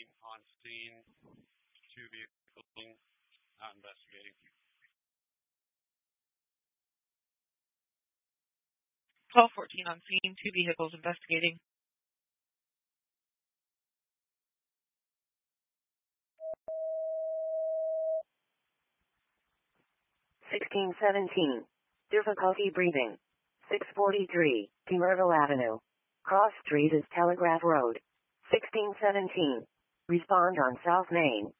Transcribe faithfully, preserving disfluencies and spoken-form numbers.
On scene, two vehicles not investigating. twelve fourteen on scene, two vehicles investigating. sixteen seventeen. Difficulty breathing. six forty-three, Timerville Avenue. Cross Street is Telegraph Road. sixteen seventeen. Respond on South Main.